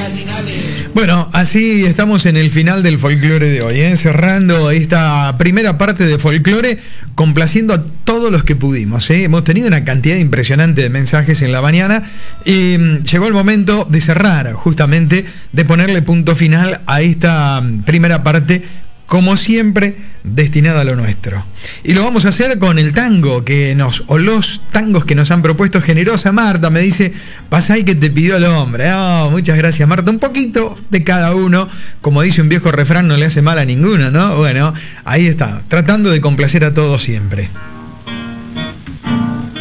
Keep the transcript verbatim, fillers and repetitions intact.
Bueno, así estamos en el final del folclore de hoy, ¿eh? Cerrando esta primera parte de folclore, complaciendo a todos los que pudimos, ¿eh? Hemos tenido una cantidad impresionante de mensajes en la mañana y mm, llegó el momento de cerrar, justamente, de ponerle punto final a esta mm, primera parte, como siempre, destinada a lo nuestro. Y lo vamos a hacer con el tango que nos, o los tangos que nos han propuesto generosa Marta. Me dice, pasa ahí que te pidió el hombre. Oh, muchas gracias, Marta. Un poquito de cada uno. Como dice un viejo refrán, no le hace mal a ninguno, ¿no? Bueno, ahí está, tratando de complacer a todos siempre.